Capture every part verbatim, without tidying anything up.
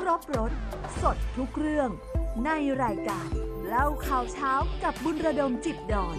ครบรสสดทุกเรื่องในรายการเล่าข่าวเช้ากับบุญระดมจิตดอน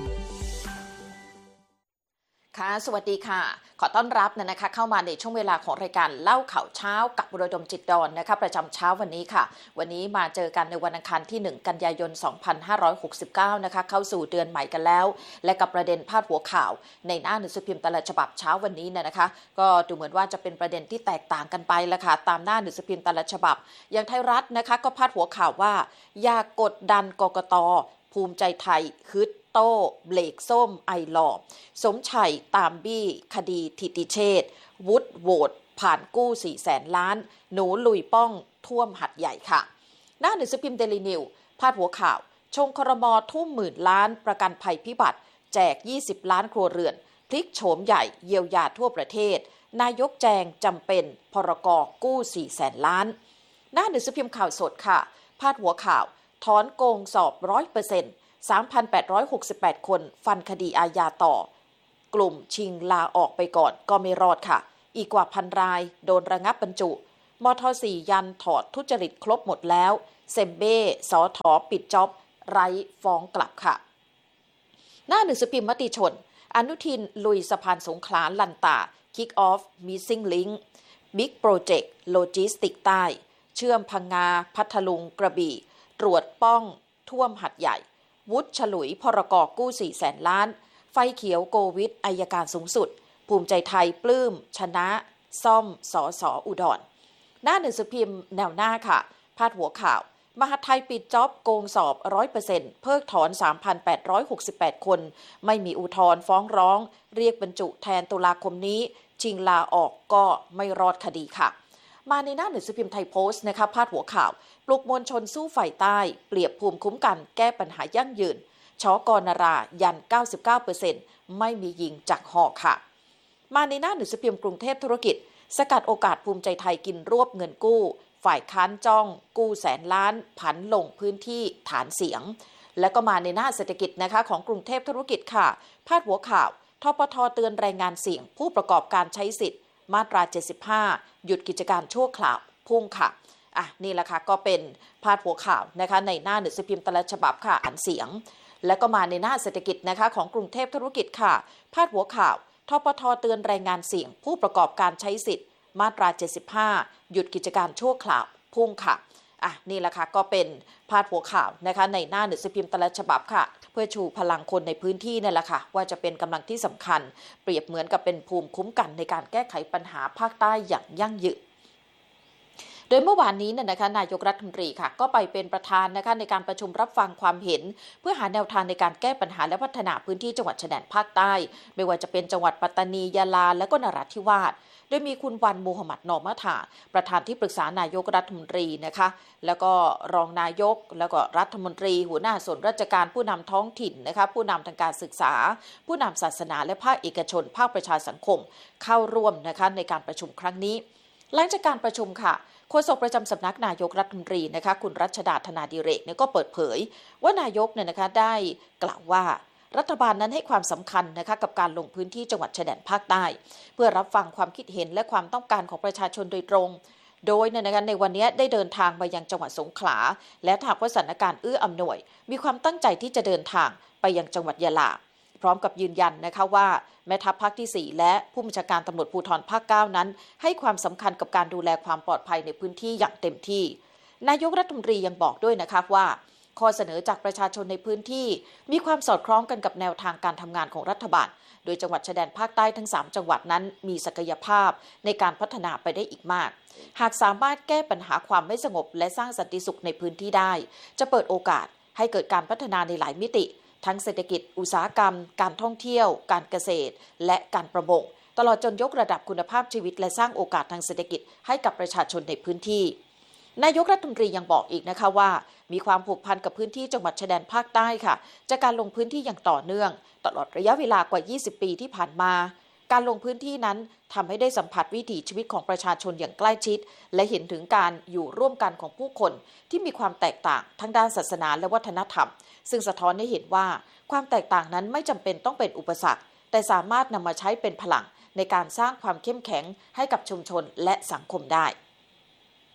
ค่ะสวัสดีค่ะขอต้อนรับนะคะเข้ามาในช่วงเวลาของรายการเล่าข่าวเช้ากับบุญระดมจิตดอนนะคะประจำเช้าวันนี้ค่ะวันนี้มาเจอกันในวันอังคารที่หนึ่งกันยายนสองพันห้าร้อยหกสิบเก้านะคะเข้าสู่เดือนใหม่กันแล้วและกับประเด็นพาดหัวข่าวในหน้าหนังสือพิมพ์แต่ละฉบับเช้าวันนี้เนี่ยนะคะก็ดูเหมือนว่าจะเป็นประเด็นที่แตกต่างกันไปละค่ะตามหน้าหนังสือพิมพ์แต่ละฉบับอย่างไทยรัฐนะคะก็พาดหัวข่าวว่าอย่ากดดันกกต.ภูมิใจไทยฮึดโต้เบรกส้มไอหลอบสมชัยตามบี้คดีทิติเชษฐ์วุฒิโหวตผ่านกู้สี่แสนล้านหนูลุยป้องท่วมหัดใหญ่ค่ะหน้าหนังสือพิมพ์เดลินิวพาดหัวข่าวชงครม.ทุ่มหมื่นล้านประกันภัยพิบัติแจกยี่สิบล้านครัวเรือนพลิกโฉมใหญ่เยียวยาทั่วประเทศนายกแจงจำเป็นพรก.กู้สี่แสนล้านหน้าหนังสือพิมพ์ข่าวสดค่ะพาดหัวข่าวถอนโกงสอบ ร้อยเปอร์เซ็นต์ สามพันแปดร้อยหกสิบแปด คนฟันคดีอาญาต่อกลุ่มชิงลาออกไปก่อนก็ไม่รอดค่ะอีกกว่าพันรายโดนระงับบรรจุมท.สี่ ยันถอดทุจริตครบหมดแล้วเซมเบ้สถ.ปิดจ็อบไร้ฟ้องกลับค่ะหน้าหนังสือพิมพ์มติชนอนุทินลุยสะพานสงขลาลันตา Kick Off Missing Link Big Project โลจิสติกใต้เชื่อมพังงาพัทลุงกระบี่ตรวจป้องท่วมหัดใหญ่วุฒิฉลุยพรก.กู้สี่แสนล้านไฟเขียวโควิดอัยการสูงสุดภูมิใจไทยปลื้มชนะซ่อมสสอุดรหน้าหนังสือพิมพ์แนวหน้าค่ะพาดหัวข่าวมหาไทยปิดจ็อบโกงสอบ ร้อยเปอร์เซ็นต์ เพิกถอน สามพันแปดร้อยหกสิบแปด คนไม่มีอุทธรณ์ฟ้องร้องเรียกบรรจุแทนตุลาคมนี้ชิงลาออกก็ไม่รอดคดีค่ะมาในหน้าหนังสือพิมพ์ไทยโพสต์นะคะพาดหัวข่าวปลุกมวลชนสู้ฝ่ายใต้เปรียบภูมิคุ้มกันแก้ปัญหายั่งยืนชกนรายัน เก้าสิบเก้าเปอร์เซ็นต์ ไม่มียิงจากหอกค่ะมาในหน้าหนังสือพิมพ์กรุงเทพธุรกิจสกัดโอกาสภูมิใจไทยกินรวบเงินกู้ฝ่ายค้านจ้องกู้แสนล้านผันลงพื้นที่ฐานเสียงและก็มาในหน้าเศรษฐกิจนะคะของกรุงเทพธุรกิจค่ะพาดหัวข่าวทปท.เตือนแรงงานเสี่ยงผู้ประกอบการใช้สิทธิ์มาตราเจ็ดสิบห้าหยุดกิจการชั่วคราวพุ่งค่ะอ่ะนี่แหละค่ะก็เป็นพาดหัวข่าวนะคะในหน้าหนังสือพิมพ์แต่ละฉบับค่ะอ่านเสียงและก็มาในหน้าเศรษฐกิจนะคะของกรุงเทพธุรกิจค่ะพาดหัวข่าวทปท.เตือนแรงงานเสี่ยงผู้ประกอบการใช้สิทธิ์มาตราเจ็ดสิบห้าหยุดกิจการชั่วคราวพุ่งค่ะอ่ะนี่แหละค่ะก็เป็นพาดหัวข่าวนะคะในหน้าหนังสือพิมพ์แต่ละฉบับค่ะเพื่อชูพลังคนในพื้นที่นี่แหละค่ะว่าจะเป็นกำลังที่สำคัญเปรียบเหมือนกับเป็นภูมิคุ้มกันในการแก้ไขปัญหาภาคใต้อย่างยั่งยืนโดยเมื่อวานนี้เนี่ยนะคะนายกรัฐมนตรีค่ะก็ไปเป็นประธานนะคะในการประชุมรับฟังความเห็นเพื่อหาแนวทางในการแก้ปัญหาและพัฒนาพื้นที่จังหวัดชายแดนภาคใต้ไม่ว่าจะเป็นจังหวัดปัตตานียะลาและก็นราธิวาสโดยมีคุณวันมูฮัมหมัดนอมะถาประธานที่ปรึกษานายกรัฐมนตรีนะคะแล้วก็รองนายกแล้วก็รัฐมนตรีหัวหน้าส่วนราชการผู้นำท้องถิ่นนะคะผู้นำทางการศึกษาผู้นำศาสนาและภาคเอกชนภาคประชาสังคมเข้าร่วมนะคะในการประชุมครั้งนี้หลังจากการประชุมค่ะโฆษกประจำสำนักนายกรัฐมนตรีนะคะคุณรัชดาธนาดิเรกเนี่ยก็เปิดเผยว่านายกเนี่ยนะคะได้กล่าวว่ารัฐบาลนั้นให้ความสำคัญนะคะกับการลงพื้นที่จังหวัดชายแดนภาคใต้เพื่อรับฟังความคิดเห็นและความต้องการของประชาชนโดยตรงโดยในในวันนี้ได้เดินทางมายังจังหวัดสงขลาและหากว่าสถานการณ์เอื้ออำนวยมีความตั้งใจที่จะเดินทางไปยังจังหวัดยะลาพร้อมกับยืนยันนะคะว่าแม่ทัพภาคที่สี่และผู้บัญชาการตำรวจภูธรภาคเก้านั้นให้ความสำคัญกับการดูแลความปลอดภัยในพื้นที่อย่างเต็มที่นายกรัฐมนตรียังบอกด้วยนะคะว่าข้อเสนอจากประชาชนในพื้นที่มีความสอดคล้องกันกับแนวทางการทำงานของรัฐบาลโดยจังหวัดชายแดนภาคใต้ทั้งสามจังหวัดนั้นมีศักยภาพในการพัฒนาไปได้อีกมากหากสามารถแก้ปัญหาความไม่สงบและสร้างสันติสุขในพื้นที่ได้จะเปิดโอกาสให้เกิดการพัฒนาในหลายมิติทั้งเศรษฐกิจอุตสาหกรรมการท่องเที่ยวการเกษตรและการประมงตลอดจนยกระดับคุณภาพชีวิตและสร้างโอกาสทางเศรษฐกิจให้กับประชาชนในพื้นที่นายกรัฐมนตรียังบอกอีกนะคะว่ามีความผูกพันกับพื้นที่จังหวัดชายแดนภาคใต้ค่ะจากการลงพื้นที่อย่างต่อเนื่องตลอดระยะเวลากว่ายี่สิบปีที่ผ่านมาการลงพื้นที่นั้นทำให้ได้สัมผัสวิถีชีวิตของประชาชนอย่างใกล้ชิดและเห็นถึงการอยู่ร่วมกันของผู้คนที่มีความแตกต่างทั้งด้านศาสนาและวัฒนธรรมซึ่งสะท้อนให้เห็นว่าความแตกต่างนั้นไม่จำเป็นต้องเป็นอุปสรรคแต่สามารถนำมาใช้เป็นพลังในการสร้างความเข้มแข็งให้กับชุมชนและสังคมได้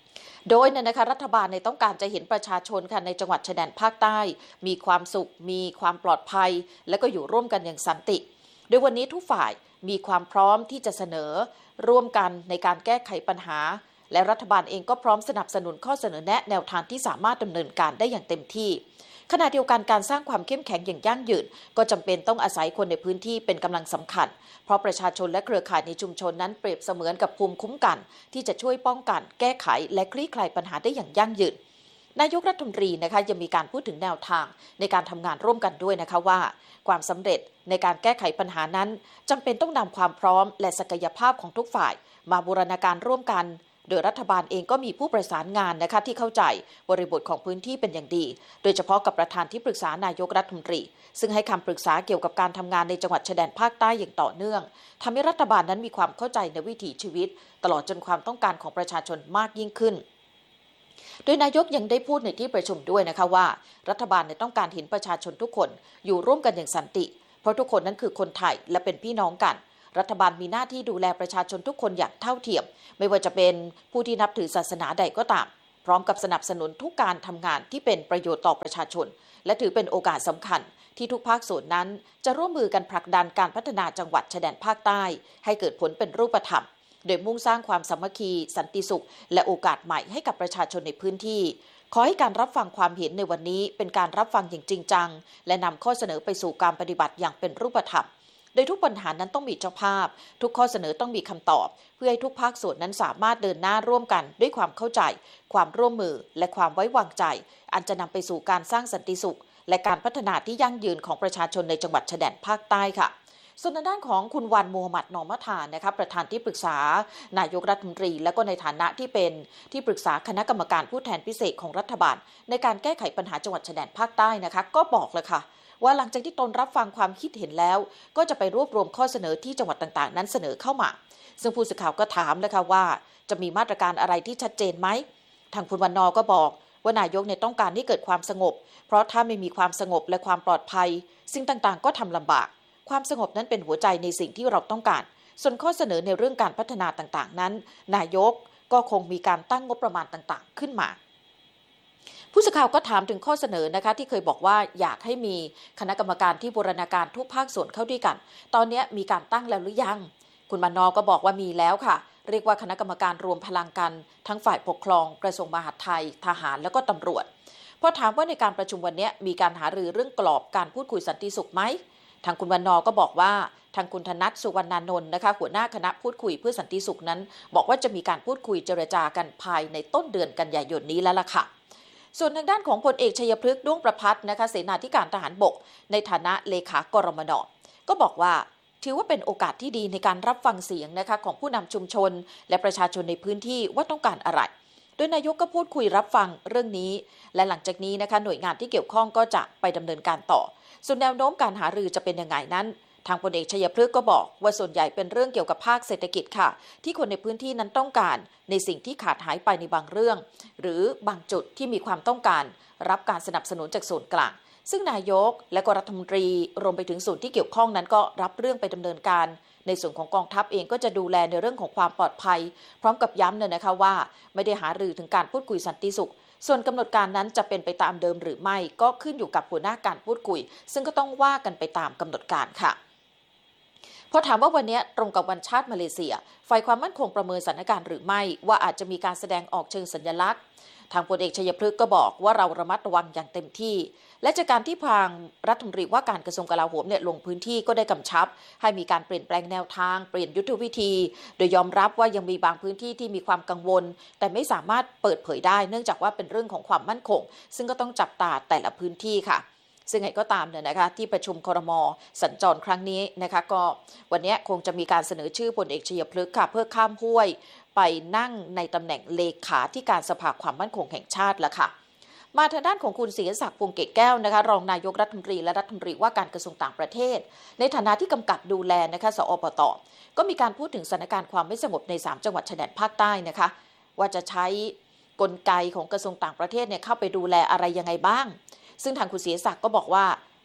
โดยเนี่ยนะคะรัฐบาลเนี่ยต้องการจะเห็นประชาชนค่ะในจังหวัดชายแดนภาคใต้มีความสุขมีความปลอดภัยและก็อยู่ร่วมกันอย่างสันติโดยวันนี้ทุกฝ่ายมีความพร้อมที่จะเสนอร่วมกันในการแก้ไขปัญหาและรัฐบาลเองก็พร้อมสนับสนุนข้อเสนอแนะแนวทางที่สามารถดำเนินการได้อย่างเต็มที่ขณะเดียวกันการสร้างความเข้มแข็งอย่างยั่งยืนก็จำเป็นต้องอาศัยคนในพื้นที่เป็นกำลังสำคัญเพราะประชาชนและเครือข่ายในชุมชนนั้นเปรียบเสมือนกับภูมิคุ้มกันที่จะช่วยป้องกันแก้ไขและคลี่คลายปัญหาได้อย่างยั่งยืนนายกรัฐมนตรีนะคะยังมีการพูดถึงแนวทางในการทำงานร่วมกันด้วยนะคะว่าความสำเร็จในการแก้ไขปัญหานั้นจำเป็นต้องนำความพร้อมและศักยภาพของทุกฝ่ายมาบูรณาการร่วมกันโดยรัฐบาลเองก็มีผู้ประสานงานนะคะที่เข้าใจบริบทของพื้นที่เป็นอย่างดีโดยเฉพาะกับประธานที่ปรึกษานายกรัฐมนตรีซึ่งให้คำปรึกษาเกี่ยวกับการทำงานในจังหวัดชายแดนภาคใต้อย่างต่อเนื่องทำให้รัฐบาลนั้นมีความเข้าใจในวิถีชีวิตตลอดจนความต้องการของประชาชนมากยิ่งขึ้นโดยนายกยังได้พูดในที่ประชุมด้วยนะคะว่ารัฐบาลเนี่ยต้องการเห็นประชาชนทุกคนอยู่ร่วมกันอย่างสันติเพราะทุกคนนั้นคือคนไทยและเป็นพี่น้องกันรัฐบาลมีหน้าที่ดูแลประชาชนทุกคนอย่างเท่าเทียมไม่ว่าจะเป็นผู้ที่นับถือศาสนาใดก็ตามพร้อมกับสนับสนุนทุกการทำงานที่เป็นประโยชน์ต่อประชาชนและถือเป็นโอกาสสำคัญที่ทุกภาคส่วนนั้นจะร่วมมือกันผลักดันการพัฒนาจังหวัดชายแดนภาคใต้ให้เกิดผลเป็นรูปธรรมโดยมุ่งสร้างความสามัคคีสันติสุขและโอกาสใหม่ให้กับประชาชนในพื้นที่ขอให้การรับฟังความเห็นในวันนี้เป็นการรับฟังอย่างจริงจังและนำข้อเสนอไปสู่การปฏิบัติอย่างเป็นรูปธรรมโดยทุกปัญหานั้นต้องมีเจ้าภาพทุกข้อเสนอต้องมีคำตอบเพื่อให้ทุกภาคส่วนนั้นสามารถเดินหน้าร่วมกันด้วยความเข้าใจความร่วมมือและความไว้วางใจอันจะนำไปสู่การสร้างสันติสุขและการพัฒนาที่ยั่งยืนของประชาชนในจังหวัดชายแดนภาคใต้ค่ะส่วนในด้านของคุณวันมูฮัมหมัดนอมะทานนะคะประธานที่ปรึกษานายกรัฐมนตรีและก็ในฐานะที่เป็นที่ปรึกษาคณะกรรมการผู้แทนพิเศษของรัฐบาลในการแก้ไขปัญหาจังหวัดชายแดนภาคใต้นะคะก็บอกเลยค่ะว่าหลังจากที่ตนรับฟังความคิดเห็นแล้วก็จะไปรวบรวมข้อเสนอที่จังหวัดต่างๆนั้นเสนอเข้ามาซึ่งผู้สื่อข่าวก็ถามเลยค่ะว่าจะมีมาตรการอะไรที่ชัดเจนไหมทางคุณวันนอก็บอกว่านายกเนี่ยต้องการให้เกิดความสงบเพราะถ้าไม่มีความสงบและความปลอดภัยสิ่งต่างๆก็ทำลำบากความสงบนั้นเป็นหัวใจในสิ่งที่เราต้องการส่วนข้อเสนอในเรื่องการพัฒนาต่างๆนั้นนายกก็คงมีการตั้งงบประมาณต่างๆขึ้นมาผู้สื่อข่าวก็ถามถึงข้อเสนอนะคะที่เคยบอกว่าอยากให้มีคณะกรรมการที่บูรณาการทุกภาคส่วนเข้าด้วยกันตอนนี้มีการตั้งแล้วหรือยังคุณมานอก็บอกว่ามีแล้วค่ะเรียกว่าคณะกรรมการรวมพลังกันทั้งฝ่ายปกครองกระทรวงมหาดไทยทหารแล้วก็ตำรวจพอถามว่าในการประชุมวันนี้มีการหารือเรื่องกรอบการพูดคุยสันติสุขไหมทางคุณวรรณก็บอกว่าทางคุณธนัทสุวรรณานนท์นะคะหัวหน้าคณะพูดคุยเพื่อสันติสุขนั้นบอกว่าจะมีการพูดคุยเจรจากันภายในต้นเดือนกันยายนนี้แล้วล่ะค่ะส่วนทางด้านของพลเอกชัยพฤกษ์ด้วงประภัสนะคะเสนาธิการทหารบกในฐานะเลขากรมน.ก็บอกว่าถือว่าเป็นโอกาสที่ดีในการรับฟังเสียงนะคะของผู้นำชุมชนและประชาชนในพื้นที่ว่าต้องการอะไรโดยนายกก็พูดคุยรับฟังเรื่องนี้และหลังจากนี้นะคะหน่วยงานที่เกี่ยวข้องก็จะไปดำเนินการต่อส่วนแนวโน้มการหารือจะเป็นยังไงนั้นทางพลเอกชัยพฤกษ์ก็บอกว่าส่วนใหญ่เป็นเรื่องเกี่ยวกับภาคเศรษฐกิจค่ะที่คนในพื้นที่นั้นต้องการในสิ่งที่ขาดหายไปในบางเรื่องหรือบางจุดที่มีความต้องการรับการสนับสนุนจากส่วนกลางซึ่งนายกและก็รัฐมนตรีรวมไปถึงส่วนที่เกี่ยวข้องนั้นก็รับเรื่องไปดำเนินการในส่วนของกองทัพเองก็จะดูแลในเรื่องของความปลอดภัยพร้อมกับย้ำเลยนะคะว่าไม่ได้หารือถึงการพูดคุยสันติสุขส่วนกำหนดการนั้นจะเป็นไปตามเดิมหรือไม่ก็ขึ้นอยู่กับหัวหน้าการพูดคุยซึ่งก็ต้องว่ากันไปตามกำหนดการค่ะพอถามว่าวันนี้ตรงกับวันชาติมาเลเซียฝ่ายความมั่นคงประเมินสถานการณ์หรือไม่ว่าอาจจะมีการแสดงออกเชิงสัญลักษณ์ทางพลเอกชัยพฤกษ์ก็บอกว่าเราระมัดระวังอย่างเต็มที่และจากการที่ทางรัฐมนตรีว่าการกระทรวงกลาโหมเนี่ยลงพื้นที่ก็ได้กำชับให้มีการเปลี่ยนแปลงแนวทางเปลี่ยนยุทธวิธีโดยยอมรับว่ายังมีบางพื้นที่ที่มีความกังวลแต่ไม่สามารถเปิดเผยได้เนื่องจากว่าเป็นเรื่องของความมั่นคงซึ่งก็ต้องจับตาแต่ละพื้นที่ค่ะซึ่งไงก็ตามเนี่ยนะคะที่ประชุมครม.สัญจรครั้งนี้นะคะก็วันนี้คงจะมีการเสนอชื่อพลเอกชัยพฤกษ์ค่ะเพื่อข้ามห้วยไปนั่งในตำแหน่งเลขาธิการสภาความมั่นคงแห่งชาติแล้วค่ะมาทางด้านของคุณศรีศักดิ์พวงเกตแก้วนะคะรองนายกรัฐมนตรีและรัฐมนตรีว่าการกระทรวงต่างประเทศในฐานะที่กำกับดูแลนะคะสอปต.ก็มีการพูดถึงสถานการณ์ความไม่สงบในสามจังหวัดชายแดนภาคใต้นะคะว่าจะใช้กลไกของกระทรวงต่างประเทศเนี่ยเข้าไปดูแลอะไรยังไงบ้างซึ่งทางคุณศรีศักดิ์ก็บอกว่า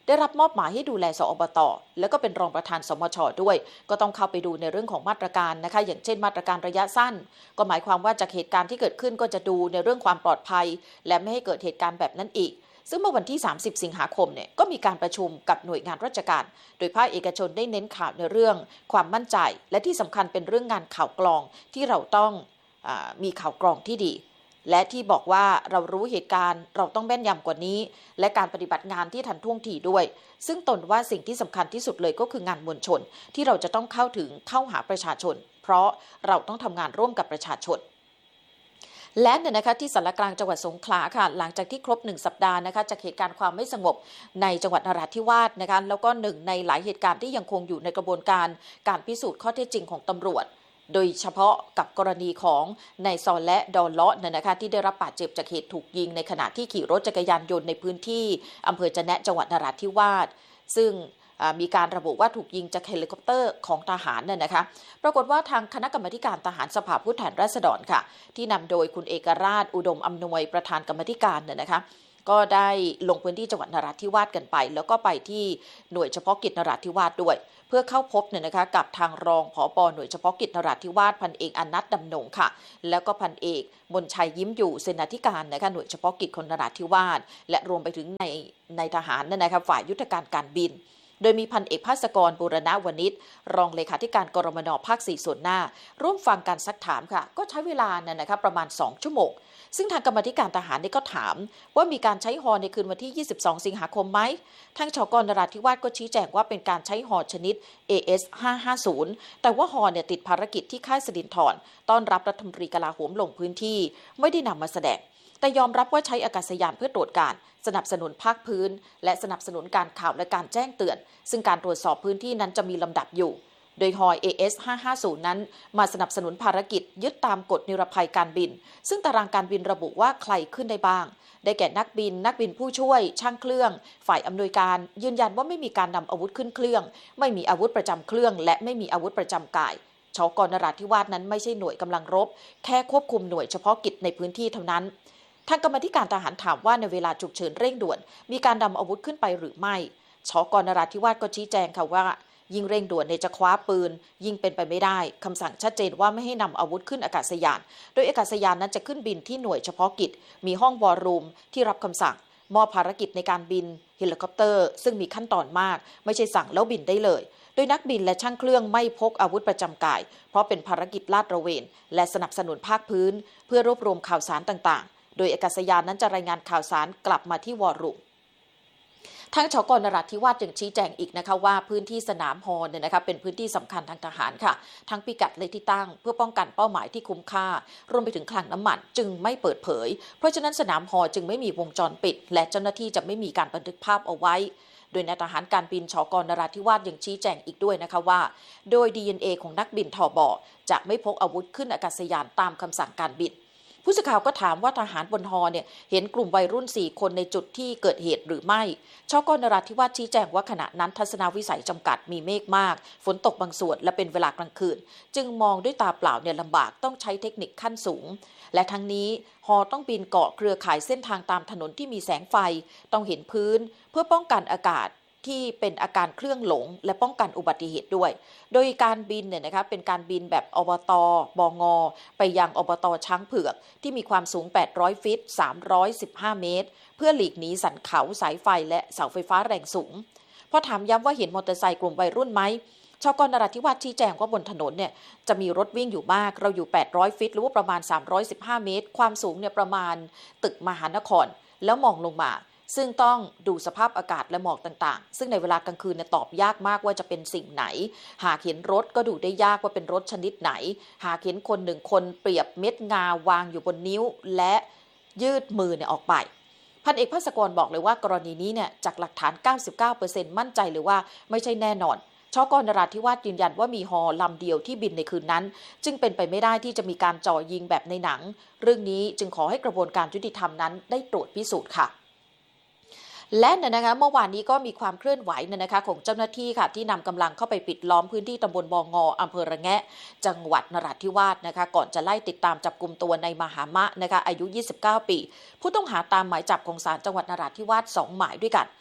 ได้รับมอบหมายให้ดูแลสอบต.แล้วก็เป็นรองประธานสมช.ด้วยก็ต้องเข้าไปดูในเรื่องของมาตรการนะคะอย่างเช่นมาตรการระยะสั้นก็หมายความว่าจากเหตุการณ์ที่เกิดขึ้นก็จะดูในเรื่องความปลอดภัยและไม่ให้เกิดเหตุการณ์แบบนั้นอีกซึ่งเมื่อวันที่สามสิบสิงหาคมเนี่ยก็มีการประชุมกับหน่วยงานราชการโดยภาคเอกชนได้เน้นข่าวในเรื่องความมั่นใจและที่สำคัญเป็นเรื่องงานข่าวกรองที่เราต้องเอ่อมีข่าวกรองที่ดีและที่บอกว่าเรารู้เหตุการณ์เราต้องแม่นยำกว่านี้และการปฏิบัติงานที่ทันท่วงทีด้วยซึ่งตนว่าสิ่งที่สำคัญที่สุดเลยก็คืองานมวลชนที่เราจะต้องเข้าถึงเข้าหาประชาชนเพราะเราต้องทำงานร่วมกับประชาชนและเนี่ยนะคะที่สารกลางจังหวัดสงขลาค่ะหลังจากที่ครบหนึ่งสัปดาห์นะคะจากเหตุการณ์ความไม่สงบในจังหวัดนราธิวาสนะคะแล้วก็หนึ่งในหลายเหตุการณ์ที่ยังคงอยู่ในกระบวนการการพิสูจน์ข้อเท็จจริงของตำรวจโดยเฉพาะกับกรณีของนายซอและดอนเลาะเนี่ยนะคะที่ได้รับบาดเจ็บจากเหตุถูกยิงในขณะที่ขี่รถจักรยานยนต์ในพื้นที่อำเภอจะแนะจังหวัดนราธิวาสซึ่งมีการระบุว่าถูกยิงจากเฮลิคอปเตอร์ของทหารเนี่ยนะคะปรากฏว่าทางคณะกรรมาการทหารสภาผู้แทนราษฎรค่ะที่นำโดยคุณเอกราชอุดมอำนวยประธานกรรมาการเนี่ยนะคะก็ได้ลงพื้นที่จังหวัดนราธิวาสกันไปแล้วก็ไปที่หน่วยเฉพาะกิจนราธิวาสด้วยเพื่อเข้าพบเนี่ยนะคะกับทางรองผบ.หน่วยเฉพาะกิจนราธิวาสพันเอกอนัทดำนงค่ะแล้วก็พันเอกมนชัยยิ้มอยู่เสนาธิการนะคะหน่วยเฉพาะกิจคนนราธิวาสและรวมไปถึงในในทหารเนี่ยนะคะฝ่ายยุทธการการบินโดยมีพันเอกภาสกรบูรณวณิชรองเลขาธิการกรมน.ภาคสี่ส่วนหน้าร่วมฟังการซักถามค่ะก็ใช้เวลาเนี่ยนะคะประมาณสองชั่วโมงซึ่งทางกรรมาธิการทหารนี่ก็ถามว่ามีการใช้ฮอในคืนวันที่ยี่สิบสองสิงหาคมไหมทางชก.นราธิวาสก็ชี้แจงว่าเป็นการใช้ฮอชนิด เอ เอส ห้าห้าศูนย์ แต่ว่าฮอเนี่ยติดภารกิจที่ค่ายสิรินธรต้อนรับรัฐมนตรีกลาโหมลงพื้นที่ไม่ได้นำมาแสดงแต่ยอมรับว่าใช้อากาศยานเพื่อตรวจการสนับสนุนภาคพื้นและสนับสนุนการข่าวและการแจ้งเตือนซึ่งการตรวจสอบพื้นที่นั้นจะมีลำดับอยู่โดยฮอ เอ เอส ห้าห้าศูนย์ นั้นมาสนับสนุนภารกิจยึดตามกฎนิรภัยการบินซึ่งตารางการบินระบุว่าใครขึ้นได้บ้างได้แก่นักบินนักบินผู้ช่วยช่างเครื่องฝ่ายอำนวยการยืนยันว่าไม่มีการนำอาวุธขึ้นเครื่องไม่มีอาวุธประจำเครื่องและไม่มีอาวุธประจำกายชก.นราธิวาสนั้นไม่ใช่หน่วยกำลังรบแค่ควบคุมหน่วยเฉพาะกิจในพื้นที่เท่านั้นทางกรรมาธิการทหารถามว่าในเวลาฉุกเฉินเร่งด่วนมีการนำอาวุธขึ้นไปหรือไม่ชก.นราธิวาสก็ชี้แจงค่ะว่ายิ่งเร่งด่วนในจะคว้าปืนยิ่งเป็นไปไม่ได้คำสั่งชัดเจนว่าไม่ให้นำอาวุธขึ้นอากาศยานโดยอากาศยานนั้นจะขึ้นบินที่หน่วยเฉพาะกิจมีห้องวอร์รูมที่รับคำสั่งมอบภารกิจในการบินเฮลิคอปเตอร์ซึ่งมีขั้นตอนมากไม่ใช่สั่งแล้วบินได้เลยโดยนักบินและช่างเครื่องไม่พกอาวุธประจำกายเพราะเป็นภารกิจลาดตระเวนและสนับสนุนภาคพื้นเพื่อรวบรวมข่าวสารต่างๆโดยอากาศยานนั้นจะรายงานข่าวสารกลับมาที่วอร์รูมทางชก.นราธิวาสยังชี้แจงอีกนะคะว่าพื้นที่สนามฮอเนี่ยนะคะเป็นพื้นที่สำคัญทางทหารค่ะทั้งพิกัดและที่ตั้งเพื่อป้องกันเป้าหมายที่คุ้มค่ารวมไปถึงคลังน้ำมันจึงไม่เปิดเผยเพราะฉะนั้นสนามฮอจึงไม่มีวงจรปิดและเจ้าหน้าที่จะไม่มีการบันทึกภาพเอาไว้โดยนายทหารการบินชก.นราธิวาสยังชี้แจงอีกด้วยนะคะว่าโดย ดี เอ็น เอ ของนักบินทบ.จะไม่พกอาวุธขึ้นอากาศยานตามคำสั่งการบินผู้สื่อข่าวก็ถามว่าทหารบนฮอเนี่ยเห็นกลุ่มวัยรุ่นสี่คนในจุดที่เกิดเหตุหรือไม่ชก.นราธิวาสชี้แจงว่าขณะนั้นทัศนวิสัยจำกัดมีเมฆมากฝนตกบางส่วนและเป็นเวลากลางคืนจึงมองด้วยตาเปล่าเนี่ยลำบากต้องใช้เทคนิคขั้นสูงและทั้งนี้ฮอต้องบินเกาะเครือข่ายเส้นทางตามถนนที่มีแสงไฟต้องเห็นพื้นเพื่อป้องกันอากาศที่เป็นอาการเครื่องหลงและป้องกันอุบัติเหตุด้วยโดยการบินเนี่ยนะคะเป็นการบินแบบอบต.บง.ไปยังอบต.ช้างเผือกที่มีความสูงแปดร้อยฟิตสามร้อยสิบห้าเมตรเพื่อหลีกหนีสันเขาสายไฟและเสาไฟฟ้าแรงสูงพอถามย้ำว่าเห็นมอเตอร์ไซค์กลุ่มวัยรุ่นไหมชก.นราธิวาสชี้แจงว่าบนถนนเนี่ยจะมีรถวิ่งอยู่มากเราอยู่แปดร้อยฟิตหรือว่าประมาณสามร้อยสิบห้าเมตรความสูงเนี่ยประมาณตึกมหานครแล้วมองลงมาซึ่งต้องดูสภาพอากาศและหมอกต่างๆซึ่งในเวลากลางคืนเนี่ยตอบยากมากว่าจะเป็นสิ่งไหนหากเห็นรถก็ดูได้ยากว่าเป็นรถชนิดไหนหากเห็นคนหนึ่งคนเปรียบเม็ดงาวางอยู่บนนิ้วและยืดมือเนี่ยออกไปพันเอกภาสกรบอกเลยว่ากรณีนี้เนี่ยจากหลักฐาน เก้าสิบเก้าเปอร์เซ็นต์ มั่นใจเลยว่าไม่ใช่แน่นอนชก.นราธิวาสยืนยันว่ามีฮอลำเดียวที่บินในคืนนั้นจึงเป็นไปไม่ได้ที่จะมีการจ่อยิงแบบในหนังเรื่องนี้จึงขอให้กระบวนการยุติธรรมนั้นได้ตรวจพิสูจน์ค่ะและเนี่ยนะคะเมื่อวานนี้ก็มีความเคลื่อนไหวเนี่ยนะคะของเจ้าหน้าที่ค่ะที่นำกำลังเข้าไปปิดล้อมพื้นที่ตำบลบง.อำเภอระแงะจังหวัดนราธิวาสนะคะก่อนจะไล่ติดตามจับกุมตัวในมหามะนะคะอายุยี่สิบเก้าปีผู้ต้องหาตามหมายจับของศาลจังหวัดนราธิวาสสองหมายด้วยกัน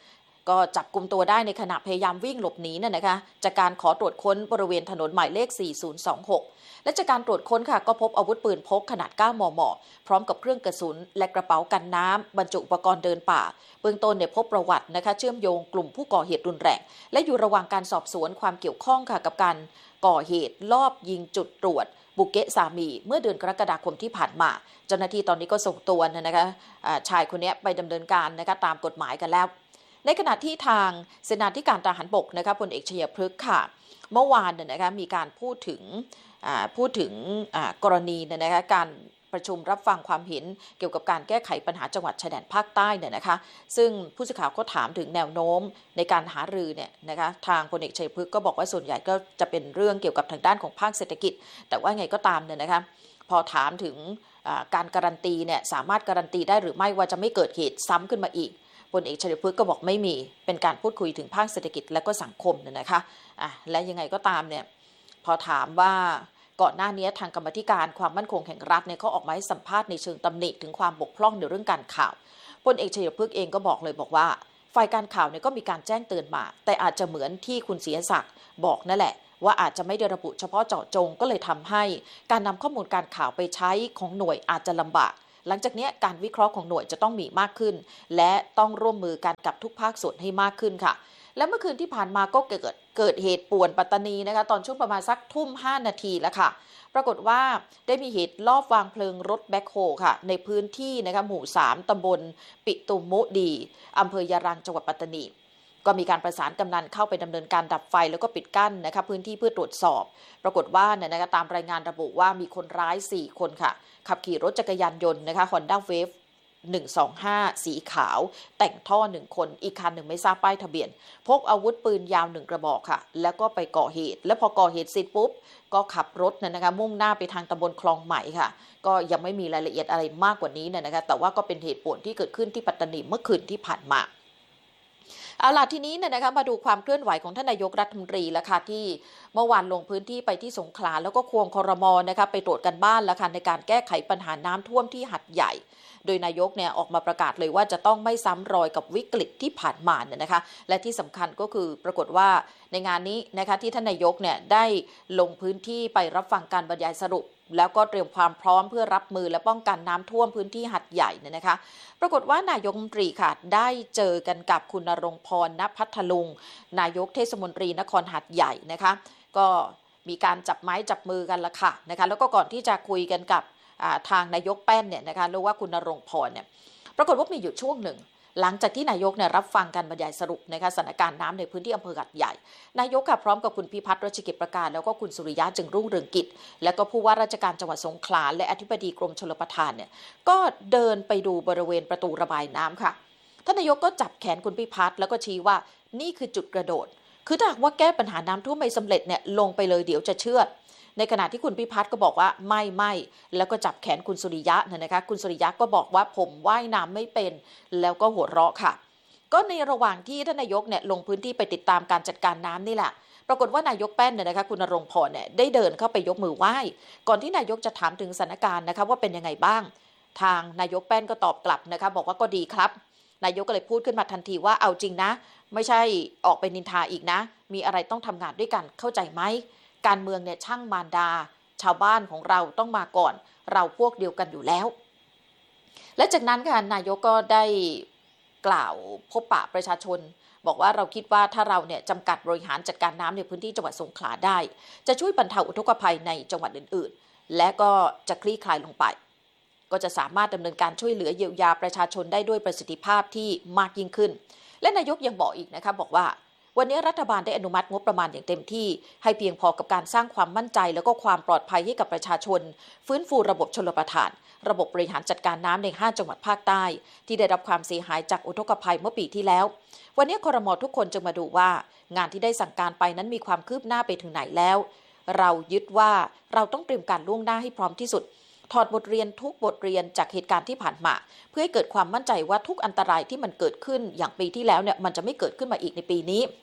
ก็จับกุมตัวได้ในขณะพยายามวิ่งหลบหนีน่ะนะคะจากการขอตรวจค้นบริเวณถนนหมายเลขสี่ศูนย์สองหกและจากการตรวจค้นค่ะก็พบอาวุธปืนพกขนาดเก้ามมพร้อมกับเครื่องกระสุนและกระเป๋ากันน้ำบรรจุอุปกรณ์เดินป่าเบื้องต้นเนี่ยพบประวัตินะคะเชื่อมโยงกลุ่มผู้ก่อเหตุรุนแรงและอยู่ระหว่างการสอบสวนความเกี่ยวข้องค่ะกับการก่อเหตุลอบยิงจุดตรวจบุเกะสามีเมื่อเดือนกรกฎาคมที่ผ่านมาเจ้าหน้าที่ตอนนี้ก็ส่งตัวนะคะชายคนนี้ไปดำเนินการนะคะตามกฎหมายกันแล้วในขณะที่ทางเสนาธิการทหารบกนะคะพลเอกชัยพฤกษ์ค่ะเมื่อวานเนี่ยนะคะมีการพูดถึงพูดถึงกรณีเนี่ยนะคะการประชุมรับฟังความเห็นเกี่ยวกับการแก้ไขปัญหาจังหวัดชายแดนภาคใต้เนี่ยนะคะซึ่งผู้สื่อข่าวก็ถามถึงแนวโน้มในการหารือเนี่ยนะคะทางพลเอกชัยพฤกษ์ก็บอกว่าส่วนใหญ่ก็จะเป็นเรื่องเกี่ยวกับทางด้านของภาคเศรษฐกิจแต่ว่าไงก็ตามเนี่ยนะคะพอถามถึงการการันตีเนี่ยสามารถการันตีได้หรือไม่ว่าจะไม่เกิดเหตุซ้ำขึ้นมาอีกพลเอกชัยพฤกษ์ก็บอกไม่มีเป็นการพูดคุยถึงภาคเศรษฐกิจและก็สังคมเนี่ยนะคะอ่ะและยังไงก็ตามเนี่ยพอถามว่าก่อนหน้านี้ทางกรรมธิการความมั่นคงแห่งรัฐเนี่ยเขาออกมาให้สัมภาษณ์ในเชิงตำหนิถึงความบกพร่องในเรื่องการข่าวพลเอกชัยพฤกษ์เองก็บอกเลยบอกว่าฝ่ายการข่าวเนี่ยก็มีการแจ้งเตือนมาแต่อาจจะเหมือนที่คุณศรีศักดิ์บอกนั่นแหละว่าอาจจะไม่ได้ระบุเฉพาะเจาะจงก็เลยทำให้การนำข้อมูลการข่าวไปใช้ของหน่วยอาจจะลำบากหลังจากนี้การวิเคราะห์ของหน่วยจะต้องมีมากขึ้นและต้องร่วมมือกันกับทุกภาคส่วนให้มากขึ้นค่ะและเมื่อคืนที่ผ่านมาก็เกิดเกิดเหตุป่วนปัตตานีนะคะตอนช่วงประมาณสักทุ่มห้านาทีแล้วค่ะปรากฏว่าได้มีเหตุลอบวางเพลิงรถแบ็คโฮค่ะในพื้นที่นะคะหมู่สามตำบลปิตุมโมดีอำเภอยะรังจังหวัดปัตตานีก็มีการประสานกำนันเข้าไปดำเนินการดับไฟแล้วก็ปิดกั้นนะคะพื้นที่เพื่อตรวจสอบปรากฏว่าเนี่ยนะคะตามรายงานระบุว่ามีคนร้ายสี่คนค่ะขับขี่รถจักรยานยนต์นะคะ Honda Wave หนึ่งสองห้าสีขาวแต่งท่อหนึ่งคนอีกคันหนึ่งไม่ทราบป้ายทะเบียนพกอาวุธปืนยาวหนึ่งกระบอกค่ะแล้วก็ไปก่อเหตุแล้วพอก่อเหตุเสร็จปุ๊บก็ขับรถนะคะมุ่งหน้าไปทางตำบลคลองใหม่ค่ะก็ยังไม่มีรายละเอียดอะไรมากกว่านี้นะคะแต่ว่าก็เป็นเหตุป่วนที่เกิดขึ้นที่ปัตตานีเมื่อคืนที่ผ่านมาเอาล่ะทีนี้เนี่ยนะคะมาดูความเคลื่อนไหวของท่านนายกรัฐมนตรีแล้วค่ะที่เมื่อวานลงพื้นที่ไปที่สงขลาแล้วก็ควงครม.นะคะไปตรวจกันบ้านแล้วค่ะในการแก้ไขปัญหาน้ำท่วมที่หัดใหญ่โดยนายกเนี่ยออกมาประกาศเลยว่าจะต้องไม่ซ้ำรอยกับวิกฤตที่ผ่านมาเนี่ยนะคะและที่สำคัญก็คือปรากฏว่าในงานนี้นะคะที่ท่านนายกเนี่ยได้ลงพื้นที่ไปรับฟังการบรรยายสรุปแล้วก็เตรียมความพร้อมเพื่อรับมือและป้องกันน้ำท่วมพื้นที่หัดใหญ่เนี่ยนะคะปรากฏว่านายกรัฐมนตรีค่ะได้เจอกันกับคุณณรงค์พร ณ พัทลุงนายกเทศมนตรีนครหัดใหญ่นะคะก็มีการจับไม้จับมือกันละค่ะนะคะแล้วก็ก่อนที่จะคุยกันกับทางนายกแป้นเนี่ยนะคะหรือว่าคุณณรงค์พรเนี่ยปรากฏว่ามีอยู่ช่วงหนึ่งหลังจากที่นายกเนี่ยรับฟังการบรรยายสรุปนะคะสถานการณ์น้ำในพื้นที่อำเภอหัดใหญ่นายกค่ะพร้อมกับคุณพิพัฒน์รัชกิจประการแล้วก็คุณสุริยะจึงรุ่งเรืองกิจและก็ผู้ว่าราชการจังหวัดสงขลาและอธิบดีกรมชลประทานเนี่ยก็เดินไปดูบริเวณประตูระบายน้ำค่ะท่านนายกก็จับแขนคุณพิพัฒน์แล้วก็ชี้ว่านี่คือจุดกระโดดคือถ้าหากว่าแก้ปัญหาน้ำท่วมไม่สำเร็จเนี่ยลงไปเลยเดี๋ยวจะเชื่อดในขณะที่คุณพิพัฒน์ก็บอกว่าไม่ไม่แล้วก็จับแขนคุณสุริยะเนี่ยนะคะคุณสุริยะก็บอกว่าผมว่ายน้ำไม่เป็นแล้วก็หัวเราะค่ะก็ในระหว่างที่ท่านนายกเนี่ยลงพื้นที่ไปติดตามการจัดการน้ำนี่แหละปรากฏว่านายกแป้นเนี่ยนะคะคุณณรงค์พรเนี่ยได้เดินเข้าไปยกมือไหว้ก่อนที่นายกจะถามถึงสถานการณ์นะคะว่าเป็นยังไงบ้างทางนายกแป้นก็ตอบกลับนะคะบอกว่าก็ดีครับนายกก็เลยพูดขึ้นมาทันทีว่าเอาจริงนะไม่ใช่ออกไปนินทาอีกนะมีอะไรต้องทำงานด้วยกันเข้าใจไหมการเมืองเนี่ยช่างมารดาชาวบ้านของเราต้องมาก่อนเราพวกเดียวกันอยู่แล้วและจากนั้นค่ะนายกก็ได้กล่าวพบปะประชาชนบอกว่าเราคิดว่าถ้าเราเนี่ยจำกัดบริหารจัดการน้ำในพื้นที่จังหวัดสงขลาได้จะช่วยบรรเทาอุทกภัยในจังหวัดอื่นๆและก็จะคลี่คลายลงไปก็จะสามารถดำเนินการช่วยเหลือเยียวยาประชาชนได้ด้วยประสิทธิภาพที่มากยิ่งขึ้นและนายกยังบอกอีกนะคะบอกว่าวันนี้รัฐบาลได้อนุมัติงบประมาณอย่างเต็มที่ให้เพียงพอกับการสร้างความมั่นใจแล้วก็ความปลอดภัยให้กับประชาชนฟื้นฟูระบบชลประทานระบบบริหารจัดการน้ำในห้าจังหวัดภาคใต้ที่ได้รับความเสียหายจากอุทกภัยเมื่อปีที่แล้ววันนี้ครม.ทุกคนจึงมาดูว่างานที่ได้สั่งการไปนั้นมีความคืบหน้าไปถึงไหนแล้วเรายึดว่าเราต้องเตรียมการล่วงหน้าให้พร้อมที่สุดถอดบทเรียนทุกบทเรียนจากเหตุการณ์ที่ผ่านมาเพื่อให้เกิดความมั่นใจว่าทุกอันตรายที่มันเกิดขึ้นอย่างปีที่แล้วเนี่ยมันจะไม่เกิดขึ้นมาอีกในปีนี้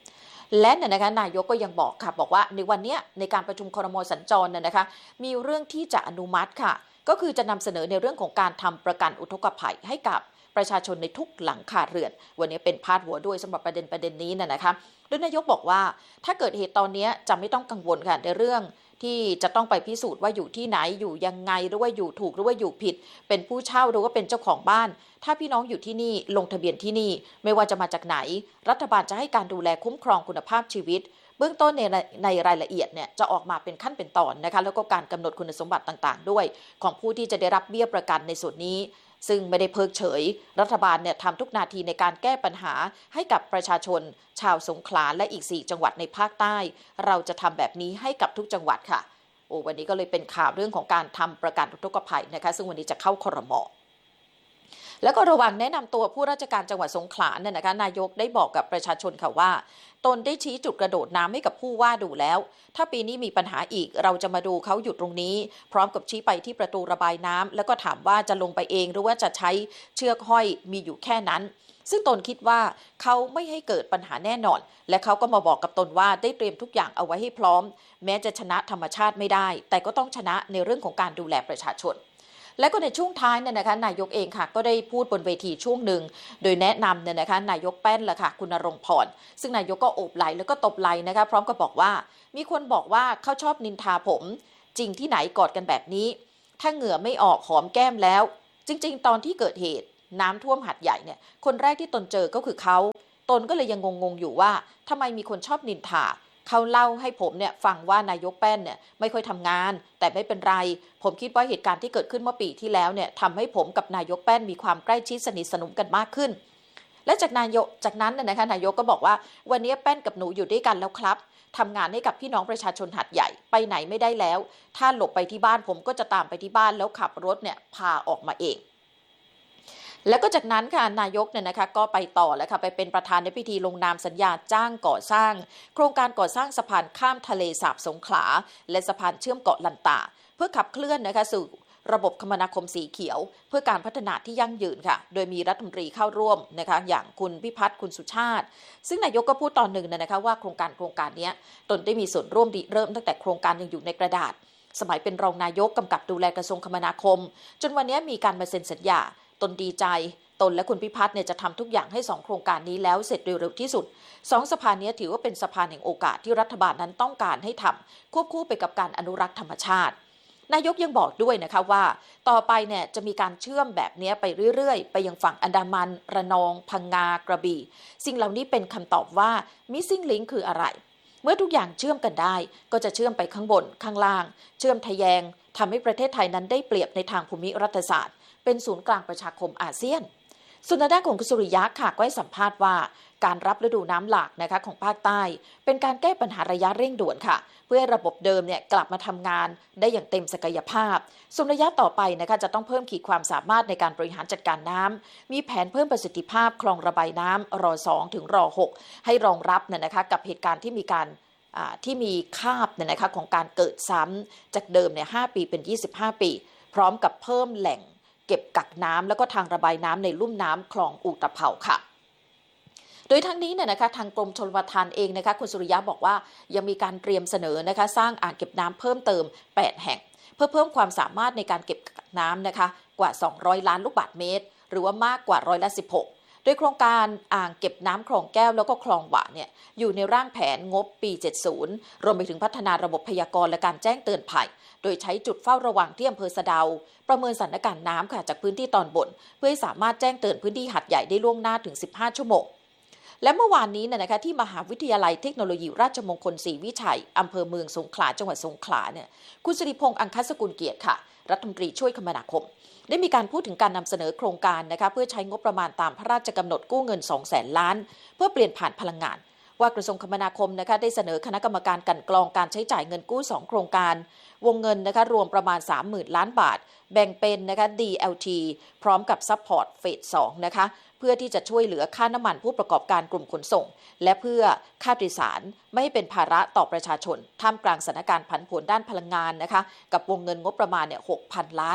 และเนี่ยนะคะนายกก็ยังบอกค่ะบอกว่าในวันนี้ในการประชุมครม.สัญจรเนี่ยนะคะมีเรื่องที่จะอนุมัติค่ะก็คือจะนำเสนอในเรื่องของการทำประกันอุทกภัยให้กับประชาชนในทุกหลังคาเรือนวันนี้เป็นพาดหัวด้วยสำหรับประเด็นประเด็นนี้นะนะคะโดยนายกบอกว่าถ้าเกิดเหตุตอนนี้จะไม่ต้องกังวลค่ะในเรื่องที่จะต้องไปพิสูจน์ว่าอยู่ที่ไหนอยู่ยังไงหรือว่าอยู่ถูกหรือว่าอยู่ผิดเป็นผู้เช่าหรือว่าเป็นเจ้าของบ้านถ้าพี่น้องอยู่ที่นี่ลงทะเบียนที่นี่ไม่ว่าจะมาจากไหนรัฐบาลจะให้การดูแลคุ้มครองคุณภาพชีวิตเบื้องต้นในในรายละเอียดเนี่ยจะออกมาเป็นขั้นเป็นตอนนะคะแล้วก็การกำหนดคุณสมบัติต่างๆด้วยของผู้ที่จะได้รับเบี้ยประกันในส่วนนี้ซึ่งไม่ได้เพิกเฉยรัฐบาลเนี่ยทำทุกนาทีในการแก้ปัญหาให้กับประชาชนชาวสงขลาและอีกสี่จังหวัดในภาคใต้เราจะทำแบบนี้ให้กับทุกจังหวัดค่ะโอ้วันนี้ก็เลยเป็นข่าวเรื่องของการทำประกันอุทกภัยนะคะซึ่งวันนี้จะเข้าครม.แล้วก็ระวังแนะนำตัวผู้ราชการจังหวัดสงขลาเนี่ยนะคะนายกได้บอกกับประชาชนค่ะว่าตนได้ชี้จุดกระโดดน้ำให้กับผู้ว่าดูแล้วถ้าปีนี้มีปัญหาอีกเราจะมาดูเขาหยุดตรงนี้พร้อมกับชี้ไปที่ประตูระบายน้ำแล้วก็ถามว่าจะลงไปเองหรือว่าจะใช้เชือกห้อยมีอยู่แค่นั้นซึ่งตนคิดว่าเขาไม่ให้เกิดปัญหาแน่นอนและเขาก็มาบอกกับตนว่าได้เตรียมทุกอย่างเอาไว้ให้พร้อมแม้จะชนะธรรมชาติไม่ได้แต่ก็ต้องชนะในเรื่องของการดูแลประชาชนและก็ในช่วงท้ายเนี่ยนะคะนายกเองค่ะก็ได้พูดบนเวทีช่วงหนึ่งโดยแนะนำเนี่ยนะคะนายกแป้นล่ะค่ะคุณณรงค์พรซึ่งนายกก็โอบไหล่แล้วก็ตบไหล่นะคะพร้อมกับบอกว่ามีคนบอกว่าเขาชอบนินทาผมจริงที่ไหนกอดกันแบบนี้ถ้าเหงื่อไม่ออกหอมแก้มแล้วจริงๆตอนที่เกิดเหตุน้ำท่วมหัดใหญ่เนี่ยคนแรกที่ตนเจอก็คือเขาตนก็เลยยังงงๆอยู่ว่าทำไมมีคนชอบนินทาเขาเล่าให้ผมเนี่ยฟังว่านายกแป้นเนี่ยไม่ค่อยทำงานแต่ไม่เป็นไรผมคิดว่าเหตุการณ์ที่เกิดขึ้นเมื่อปีที่แล้วเนี่ยทำให้ผมกับนายกแป้นมีความใกล้ชิดสนิทสนมกันมากขึ้นและจากนายกจากนั้นเนี่ยนะคะนายกก็บอกว่าวันนี้แป้นกับหนูอยู่ด้วยกันแล้วครับทำงานให้กับพี่น้องประชาชนหัดใหญ่ไปไหนไม่ได้แล้วถ้าหลบไปที่บ้านผมก็จะตามไปที่บ้านแล้วขับรถเนี่ยพาออกมาเองแล้วก็จากนั้นค่ะนายกเนี่ยนะคะก็ไปต่อแล้วค่ะไปเป็นประธานในพิธีลงนามสัญญาจ้างก่อสร้างโครงการก่อสร้างสะพานข้ามทะเลสาบสงขลาและสะพานเชื่อมเกาะลันตาเพื่อขับเคลื่อนนะคะสู่ระบบคมนาคมสีเขียวเพื่อการพัฒนาที่ยั่งยืนค่ะโดยมีรัฐมนตรีเข้าร่วมนะคะอย่างคุณพิพัฒน์คุณสุชาติซึ่งนายกก็พูดตอนหนึ่งนะคะว่าโครงการโครงการนี้ตนได้มีส่วนร่วมเริ่มตั้งแต่โครงการยังอยู่ในกระดาษสมัยเป็นรองนายกกำกับดูแลกระทรวงคมนาคมจนวันนี้มีการมาเซ็นสัญญาตนดีใจตนและคุณพิพัฒน์เนี่ยจะทำทุกอย่างให้สองโครงการนี้แล้วเสร็จโดยเร็วที่สุดสองสะพานนี้ถือว่าเป็นสะพานแห่งโอกาสที่รัฐบาลนั้นต้องการให้ทำควบคู่ไปกับการอนุรักษ์ธรรมชาตินายกยังบอกด้วยนะคะว่าต่อไปเนี่ยจะมีการเชื่อมแบบนี้ไปเรื่อยๆไปยังฝั่งอันดามันระนองพังงากระบี่สิ่งเหล่านี้เป็นคำตอบว่า missing link คืออะไรเมื่อทุกอย่างเชื่อมกันได้ก็จะเชื่อมไปข้างบนข้างล่างเชื่อมทะแยงทำให้ประเทศไทยนั้นได้เปรียบในทางภูมิรัฐศาสตร์เป็นศูนย์กลางประชาคมอาเซียนส่วนด้านของคุณสุริยะค่ะก็ให้สัมภาษณ์ว่าการรับฤดูน้ำหลากนะคะของภาคใต้เป็นการแก้ปัญหาระยะเร่งด่วนค่ะเพื่อให้ระบบเดิมเนี่ยกลับมาทำงานได้อย่างเต็มศักยภาพส่วนระยะต่อไปนะคะจะต้องเพิ่มขีดความสามารถในการบริหารจัดการน้ำมีแผนเพิ่มประสิทธิภาพคลองระบายน้ำรอสองถึงรอหกให้รองรับเนี่ยนะคะกับเหตุการณ์ที่มีการที่มีคาบเนี่ยนะคะของการเกิดซ้ำจากเดิมเนี่ยห้าปีเป็นยี่สิบห้าปีพร้อมกับเพิ่มแหล่งเก็บกักน้ำแล้วก็ทางระบายน้ำในลุ่มน้ำคลองอุตภเปาค่ะโดยทั้งนี้เนี่ยนะคะทางกรมชลประทานเองนะคะคุณสุริยะบอกว่ายังมีการเตรียมเสนอนะคะสร้างอ่างเก็บน้ำเพิ่มเติมแปดแห่งเพื่อเพิ่มความสามารถในการเก็บกักน้ำนะคะกว่าสองร้อยล้านลูกบาศก์เมตรหรือว่ามากกว่าร้อยละสิบหกโดยโครงการอ่างเก็บน้ำคลองแก้วแล้วก็คลองหวะเนี่ยอยู่ในร่างแผนงบปีเจ็ดสิบรวมไปถึงพัฒนาระบบพยากรณ์และการแจ้งเตือนภัยโดยใช้จุดเฝ้าระวังที่อำเภอสะเดาประเมินสถานการณ์น้ำค่ะจากพื้นที่ตอนบนเพื่อให้สามารถแจ้งเตือนพื้นที่หัดใหญ่ได้ล่วงหน้าถึงสิบห้าชั่วโมงและเมื่อวานนี้นะคะที่มหาวิทยาลัยเทคโนโลยีราชมงคลศรีวิชัยอำเภอเมืองสงขลาจังหวัดสงขลาเนี่ยคุณสิริพงษ์อังคสกุลเกียรติค่ะรัฐมนตรีช่วยคมนาคมได้มีการพูดถึงการนำเสนอโครงการนะคะเพื่อใช้งบประมาณตามพระราชกำหนดกู้เงินสองแสนล้านเพื่อเปลี่ยนผ่านพลังงานว่ากระทรวงคมนาคมนะคะได้เสนอคณะกรรมการกลั่นกรองการใช้จ่ายเงินกู้สองโครงการวงเงินนะคะรวมประมาณ สามหมื่น ล้านบาทแบ่งเป็นนะคะ ดี แอล ที พร้อมกับซัพพอร์ตเฟสสองนะคะเพื่อที่จะช่วยเหลือค่าน้ำมันผู้ประกอบการกลุ่มขนส่งและเพื่อค่าโดยสารไม่ให้เป็นภาระต่อประชาชนท่ามกลางสถานการณ์ผันผวนด้านพลังงานนะคะกับวงเงินงบประมาณเนี่ย หกพัน ล้าน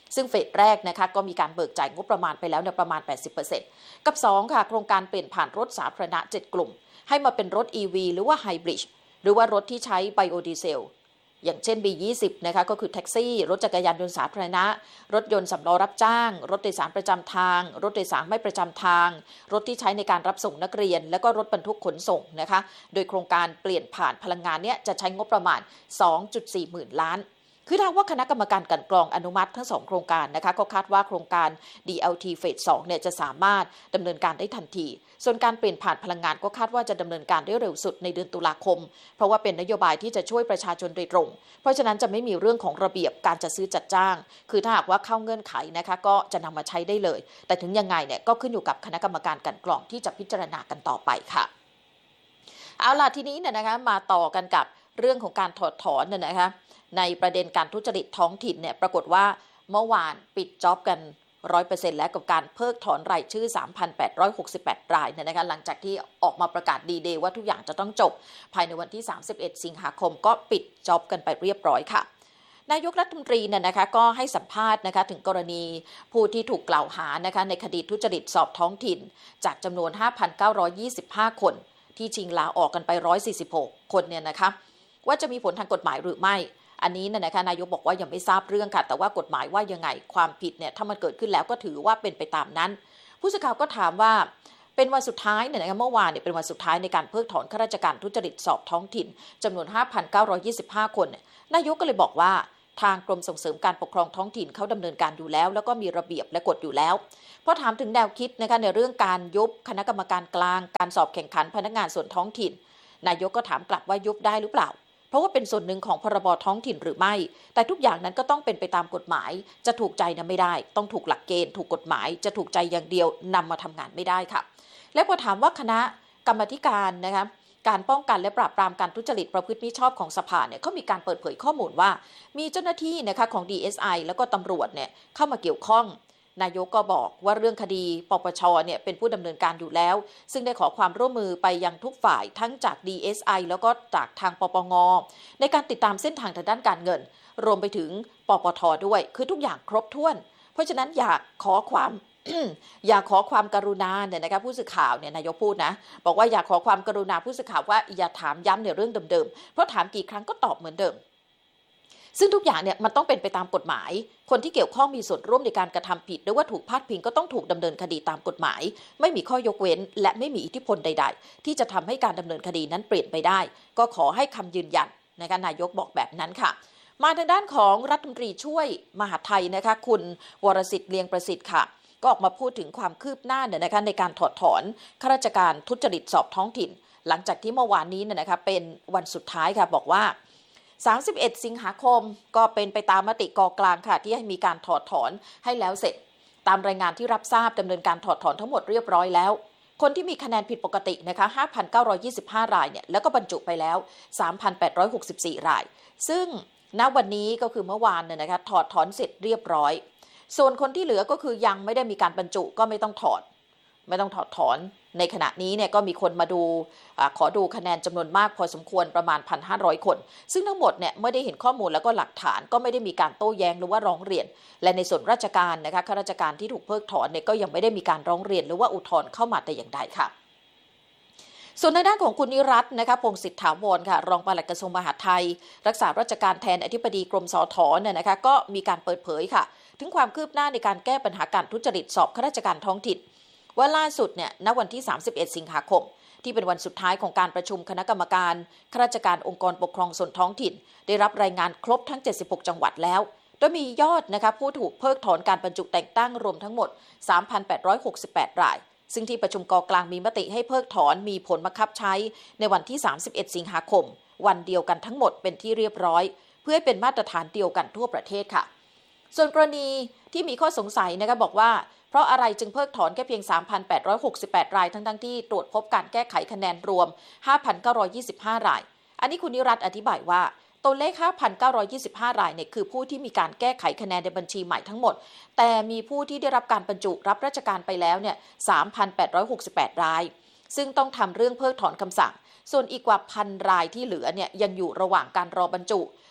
ซึ่งเฟสแรกนะคะก็มีการเบิกจ่ายงบประมาณไปแล้วเนี่ยประมาณ แปดสิบเปอร์เซ็นต์ กับสองค่ะโครงการเปลี่ยนผ่านรถสาธารณะเจ็ดกลุ่มให้มาเป็นรถ อี วี หรือว่าไฮบริดหรือว่ารถที่ใช้ไบโอดีเซลอย่างเช่น บี ยี่สิบ นะคะก็คือแท็กซี่รถจักรยานยนต์สาธารณะรถยนต์สำล้อรับจ้างรถโดยสารประจำทางรถโดยสารไม่ประจำทางรถที่ใช้ในการรับส่งนักเรียนและก็รถบรรทุกขนส่งนะคะโดยโครงการเปลี่ยนผ่านพลังงานเนี้ยจะใช้งบประมาณ สองจุดสี่ หมื่นล้านคือทางว่าคณะกรรมการกลั่นกรองอนุมัติทั้งสองโครงการนะคะก็คาดว่าโครงการ ดี แอล ที เฟสสองเนี่ยจะสามารถดำเนินการได้ทันทีส่วนการเปลี่ยนผ่านพลังงานก็คาดว่าจะดำเนินการได้เร็วสุดในเดือนตุลาคมเพราะว่าเป็นนโยบายที่จะช่วยประชาชนโดยตรงเพราะฉะนั้นจะไม่มีเรื่องของระเบียบการจัดซื้อจัดจ้างคือถ้าหากว่าเข้าเงื่อนไขนะคะก็จะนำมาใช้ได้เลยแต่ถึงยังไงเนี่ยก็ขึ้นอยู่กับคณะกรรมการกลั่นกรองที่จะพิจารณากันต่อไปค่ะเอาล่ะทีนี้เนี่ยนะคะมาต่อกันกับเรื่องของการถอดถอนเนี่ยนะคะในประเด็นการทุจริตท้องถิ่นเนี่ยปรากฏว่าเมื่อวานปิดจ็อบกัน หนึ่งร้อยเปอร์เซ็นต์ แล้วกับการเพิกถอนรายชื่อ สามพันแปดร้อยหกสิบแปด รายเนี่ยนะคะหลังจากที่ออกมาประกาศดีเดย์ว่าทุกอย่างจะต้องจบภายในวันที่สามสิบเอ็ดสิงหาคมก็ปิดจ็อบกันไปเรียบร้อยค่ะนายกรัฐมนตรีเนี่ยนะคะก็ให้สัมภาษณ์นะคะถึงกรณีผู้ที่ถูกกล่าวหานะคะในคดีทุจริตสอบท้องถิ่นจากจำนวน ห้าพันเก้าร้อยยี่สิบห้า คนที่ชิงลาออกกันไปหนึ่งร้อยสี่สิบหกคนเนี่ยนะคะว่าจะมีผลทางกฎหมายหรือไม่อันนี้เนี่ยนะคะนายกบอกว่ายังไม่ทราบเรื่องค่ะแต่ว่ากฎหมายว่ายังไงความผิดเนี่ยถ้ามันเกิดขึ้นแล้วก็ถือว่าเป็นไปตามนั้นผู้สื่อข่าวก็ถามว่าเป็นวันสุดท้ายเนี่ยนะคะเมื่อวานเนี่ยเป็นวันสุดท้ายในการเพิกถอนข้าราชการทุจริตสอบท้องถิ่นจำนวน ห้าพันเก้าร้อยยี่สิบห้า คนนายกก็เลยบอกว่าทางกรมส่งเสริมการปกครองท้องถิ่นเขาดำเนินการอยู่แล้วแล้วก็มีระเบียบและกฎอยู่แล้วพอถามถึงแนวคิดนะคะในเรื่องการยุบคณะกรรมการกลางการสอบแข่งขันพนักงานส่วนท้องถิ่นนายกก็ถามกลับว่ายุบได้หรือเปล่าเพราะว่าเป็นส่วนหนึ่งของพรบท้องถิ่นหรือไม่แต่ทุกอย่างนั้นก็ต้องเป็นไปตามกฎหมายจะถูกใจนะไม่ได้ต้องถูกหลักเกณฑ์ถูกกฎหมายจะถูกใจอย่างเดียวนำมาทำงานไม่ได้ค่ะและพอถามว่าคณะกรรมาธิการนะคะการป้องกันและปราบปรามการทุจริตประพฤติมิชอบของสภาเนี่ยเขามีการเปิดเผยข้อมูลว่ามีเจ้าหน้าที่นะคะของ ดี เอส ไอ แล้วก็ตำรวจเนี่ยเข้ามาเกี่ยวข้องนายกก็บอกว่าเรื่องคดีปปชเนี่ยเป็นผู้ดำเนินการอยู่แล้วซึ่งได้ขอความร่วมมือไปยังทุกฝ่ายทั้งจาก ดี เอส ไอ แล้วก็จากทางปปงในการติดตามเส้นทางทางด้านการเงินรวมไปถึงปปทด้วยคือทุกอย่างครบถ้วนเพราะฉะนั้นอยากขอความ อยากขอความกรุณาเนี่ยนะคะผู้สื่อข่าวเนี่ยนายกพูดนะบอกว่าอยากขอความกรุณาผู้สื่อข่าวว่าอย่าถามย้ำในเรื่องเดิมๆเพราะถามกี่ครั้งก็ตอบเหมือนเดิมซึ่งทุกอย่างเนี่ยมันต้องเป็นไปตามกฎหมายคนที่เกี่ยวข้องมีส่วนร่วมในการกระทำผิดหรือว่าถูกพาดพิงก็ต้องถูกดำเนินคดีตามกฎหมายไม่มีข้อยกเว้นและไม่มีอิทธิพลใดๆที่จะทำให้การดำเนินคดีนั้นเปลี่ยนไปได้ก็ขอให้คำยืนยันนะคะนายกบอกแบบนั้นค่ะมาทางด้านของรัฐมนตรีช่วยมหาดไทยนะคะคุณวรสิทธิ์เลียงประสิทธิ์ค่ะก็ออกมาพูดถึงความคืบหน้าเนี่ยนะคะในการถอดถอนข้าราชการทุจริตสอบท้องถิ่นหลังจากที่เมื่อวานนี้เนี่ยนะคะเป็นวันสุดท้ายค่ะบอกว่าสามสิบเอ็ดสิงหาคมก็เป็นไปตามมติกกลางค่ะที่ให้มีการถอดถอนให้แล้วเสร็จตามรายงานที่รับทราบดำเนินการถอดถอนทั้งหมดเรียบร้อยแล้วคนที่มีคะแนนผิดปกตินะคะ ห้าพันเก้าร้อยยี่สิบห้า รายเนี่ยแล้วก็บรรจุไปแล้ว สามพันแปดร้อยหกสิบสี่ รายซึ่งณวันนี้ก็คือเมื่อวานเนี่ยนะคะถอดถอนเสร็จเรียบร้อยส่วนคนที่เหลือก็คือยังไม่ได้มีการบรรจุก็ไม่ต้องถอดไม่ต้องถอดถอนในขณะนี้เนี่ยก็มีคนมาดูอขอดูคะแนนจำนวนมากพอสมควรประมาณ หนึ่งพันห้าร้อย คนซึ่งทั้งหมดเนี่ยไม่ได้เห็นข้อมูลแล้วก็หลักฐานก็ไม่ได้มีการโต้แย้งหรือว่าร้องเรียนและในส่วนราชการนะคะข้าราชการที่ถูกเพิกถอนเนี่ยก็ยังไม่ได้มีการร้องเรียนหรือว่าอุทธรณ์เข้ามาแต่อย่างใดค่ะส่วนในด้านของคุณนิรัตน์นะคะพงษ์สิทธาวรค่ะรองปลัดกระทรวงมหาดไทยรักษาราชการแทนอธิบดีกรมสธเนี่ยนะคะก็มีการเปิดเผยค่ะถึงความคืบหน้าในการแก้ปัญหาการทุจริตสอบข้าราชการท้องถิ่นว่าล่าสุดเนี่ยณวันที่สามสิบเอ็ดสิงหาคมที่เป็นวันสุดท้ายของการประชุมคณะกรรมการข้าราชการองค์กรปกครองส่วนท้องถิ่นได้รับรายงานครบทั้งเจ็ดสิบหกจังหวัดแล้วโดยมียอดนะคะผู้ถูกเพิกถอนการบรรจุแต่งตั้งรวมทั้งหมด สามพันแปดร้อยหกสิบแปด รายซึ่งที่ประชุมกกลางมีมติให้เพิกถอนมีผลบังคับใช้ในวันที่สามสิบเอ็ดสิงหาคมวันเดียวกันทั้งหมดเป็นที่เรียบร้อยเพื่อให้เป็นมาตรฐานเดียวกันทั่วประเทศค่ะส่วนกรณีที่มีข้อสงสัยนะคะบอกว่าเพราะอะไรจึงเพิกถอนแค่เพียง สามพันแปดร้อยหกสิบแปด รายทั้งๆที่ตรวจพบการแก้ไขคะแนนรวม ห้าพันเก้าร้อยยี่สิบห้า รายอันนี้คุณนิรัตน์อธิบายว่าตัวเลข ห้าพันเก้าร้อยยี่สิบห้า รายเนี่ยคือผู้ที่มีการแก้ไขคะแนนในบัญชีใหม่ทั้งหมดแต่มีผู้ที่ได้รับการบรรจุรับราชการไปแล้วเนี่ย สามพันแปดร้อยหกสิบแปด รายซึ่งต้องทำเรื่องเพิกถอนคำสั่งส่วนอีกกว่าพันรายที่เหลือเนี่ยยังอยู่ระหว่างการรอบรรจุ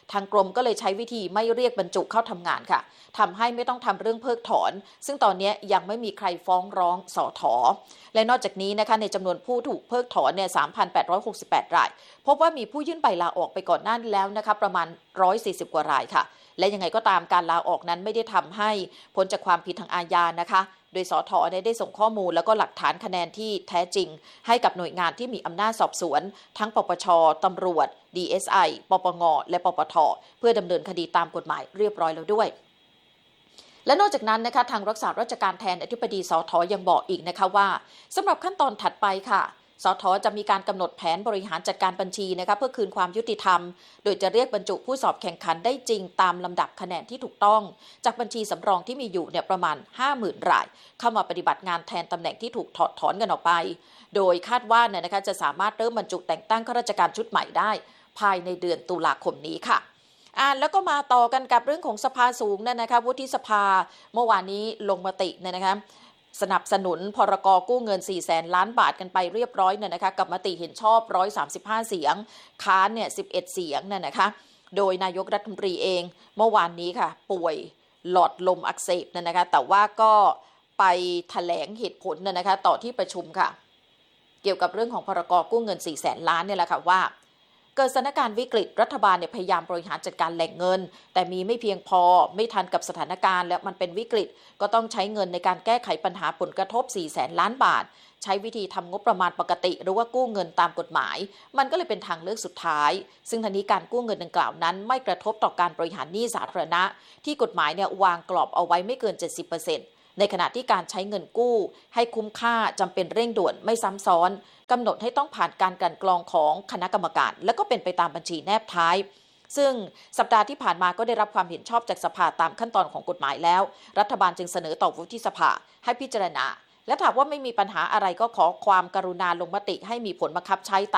ทางกรมก็เลยใช้วิธีไม่เรียกบรรจุเข้าทำงานค่ะทำให้ไม่ต้องทำเรื่องเพิกถอนซึ่งตอนนี้ยังไม่มีใครฟ้องร้องสถ.และนอกจากนี้นะคะในจำนวนผู้ถูกเพิกถอนเนี่ย สามพันแปดร้อยหกสิบแปด รายพบว่ามีผู้ยื่นใบลาออกไปก่อนหน้านี้แล้วนะคะประมาณหนึ่งร้อยสี่สิบกว่ารายค่ะและยังไงก็ตามการลาออกนั้นไม่ได้ทำให้พ้นจากความผิดทางอาญานะคะโดยสถ.ได้ส่งข้อมูลแล้วก็หลักฐานคะแนนที่แท้จริงให้กับหน่วยงานที่มีอำนาจสอบสวนทั้งปปช.ตำรวจ ดี เอส ไอ ปปง.และปปท.เพื่อดำเนินคดีตามกฎหมายเรียบร้อยแล้วด้วยและนอกจากนั้นนะคะทางรักษาราชการแทนอธิบดีสถ.ยังบอกอีกนะคะว่าสำหรับขั้นตอนถัดไปค่ะสถ.จะมีการกำหนดแผนบริหารจัดการบัญชีนะคะเพื่อคืนความยุติธรรมโดยจะเรียกบรรจุผู้สอบแข่งขันได้จริงตามลำดับคะแนนที่ถูกต้องจากบัญชีสำรองที่มีอยู่เนี่ยประมาณ ห้าหมื่น รายเข้ามาปฏิบัติงานแทนตำแหน่งที่ถูกถอดถอนกันออกไปโดยคาดว่าเนี่ยนะคะจะสามารถเริ่มบรรจุแต่งตั้งข้าราชการชุดใหม่ได้ภายในเดือนตุลาคมนี้ค่ะอ่าแล้วก็มาต่อกันกับเรื่องของสภาสูงนั่นนะคะวุฒิสภาเมื่อวานนี้ลงมติเนี่ยนะคะสนับสนุนพรก.กู้เงินสี่แสนล้านบาทกันไปเรียบร้อยเนี่ยนะคะกับมติเห็นชอบหนึ่งร้อยสามสิบห้าเสียงค้านเนี่ยสิบเอ็ดเสียงเนี่ยนะคะโดยนายกรัฐมนตรีเองเมื่อวานนี้ค่ะป่วยหลอดลมอักเสบเนี่ยนะคะแต่ว่าก็ไปแถลงเหตุผลเนี่ยนะคะต่อที่ประชุมค่ะเกี่ยวกับเรื่องของพรก.กู้เงินสี่แสนล้านเนี่ยแหละค่ะว่าเกิดสถานการณ์วิกฤตรัฐบาลเนี่ยพยายามบริหารจัดการแหล่งเงินแต่มีไม่เพียงพอไม่ทันกับสถานการณ์และมันเป็นวิกฤตก็ต้องใช้เงินในการแก้ไขปัญหาผลกระทบสี่แสนล้านบาทใช้วิธีทำงบประมาณปกติหรือว่ากู้เงินตามกฎหมายมันก็เลยเป็นทางเลือกสุดท้ายซึ่งทางนี้การกู้เงินดังกล่าวนั้นไม่กระทบต่อการบริหารหนี้สาธารณะที่กฎหมายเนี่ยวางกรอบเอาไว้ไม่เกิน เจ็ดสิบเปอร์เซ็นต์ ในขณะที่การใช้เงินกู้ให้คุ้มค่าจำเป็นเร่งด่วนไม่ซ้ำซ้อนกำหนดให้ต้องผ่านการกลั่นกรองของคณะกรรมการและก็เป็นไปตามบัญชีแนบท้ายซึ่งสัปดาห์ที่ผ่านมาก็ได้รับความเห็นชอบจากสภาตามขั้นตอนของกฎหมายแล้วรัฐบาลจึงเสนอต่อวุฒิสภาให้พิจารณาและถ้าว่าไม่มีปัญหาอะไรก็ขอความกรุณาลงมติให้มีผลบังคับใช้